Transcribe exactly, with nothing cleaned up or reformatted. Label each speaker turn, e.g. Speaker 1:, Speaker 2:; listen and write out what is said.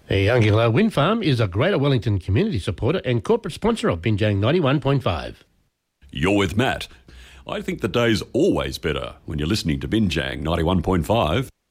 Speaker 1: The Ungula Wind Farm is a Greater Wellington community supporter and corporate sponsor of Binjang ninety-one point five.
Speaker 2: You're with Matt. I think the day's always better when you're listening to Binjang ninety-one point five.